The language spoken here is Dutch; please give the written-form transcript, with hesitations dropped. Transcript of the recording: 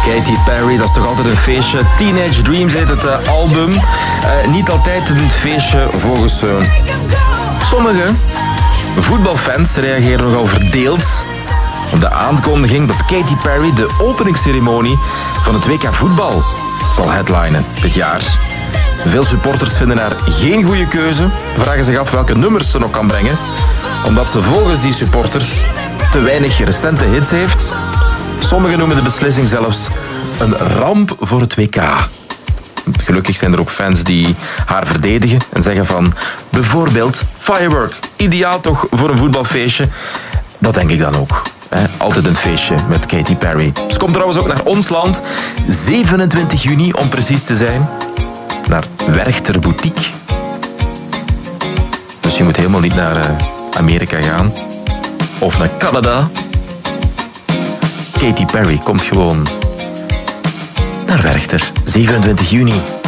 Katy Perry, dat is toch altijd een feestje. Teenage Dreams heet het album. Niet altijd een feestje volgens sommige voetbalfans reageren nogal verdeeld op de aankondiging dat Katy Perry de openingsceremonie van het WK voetbal zal headlinen dit jaar. Veel supporters vinden haar geen goede keuze, vragen zich af welke nummers ze nog kan brengen, omdat ze volgens die supporters te weinig recente hits heeft. Sommigen noemen de beslissing zelfs een ramp voor het WK. Gelukkig zijn er ook fans die haar verdedigen en zeggen van bijvoorbeeld Firework, ideaal toch voor een voetbalfeestje. Dat denk ik dan ook. Altijd een feestje met Katy Perry. Ze komt trouwens ook naar ons land, 27 juni om precies te zijn, naar Werchter Boutique. Dus je moet helemaal niet naar Amerika gaan of naar Canada. Katy Perry komt gewoon naar Werchter, 27 juni.